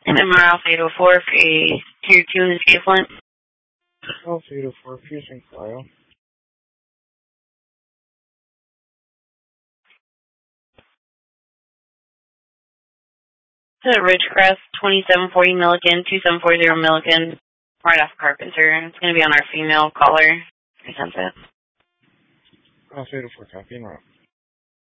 MR Alpha 804 for a Tier 2 in the state of Flint. Alpha 804, Piercing file. To Ridgecrest, 2740 Milliken, 2740 Milliken, right off Carpenter. It's going to be on our female caller. I sent it. Alpha 804, copy and route.